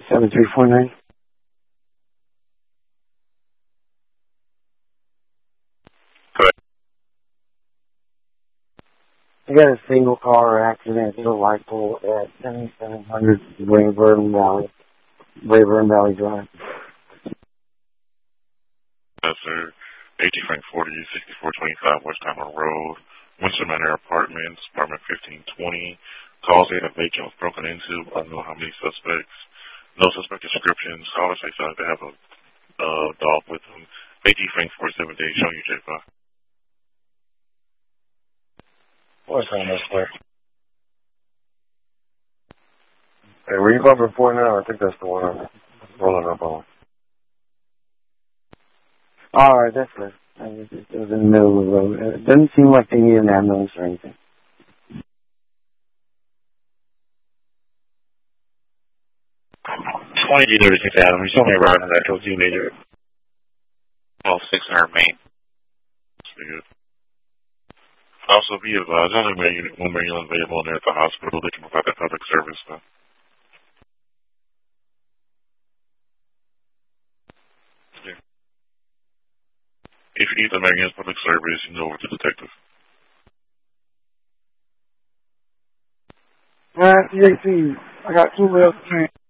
7349. Correct. I got a single car accident at the light pole at 7700 Rayburn Valley Drive. Yes, sir. AT Frank 40, 6425 West Hammer Road, Windsor Manor Apartments, apartment 1520. Calls in a vacant was broken into. I don't know how many suspects. No suspect descriptions. Callers say something they have a dog with them. AT Frank 47 days showing you J5. What's on this way? Hey, where you bumping for now? I think that's the one I'm rolling up on. Alright, that's good. It was in the middle of the road. It doesn't seem like they need an ambulance or anything. 2036 Adam, you told me around that told you major. 600 Main. That's pretty good. Also, be advised, only one Maryland available in there at the hospital. They can provide that public service, though. Yeah. If you need the Maryland public service, you can go over to the detective. CAC, I got 2 rails to change.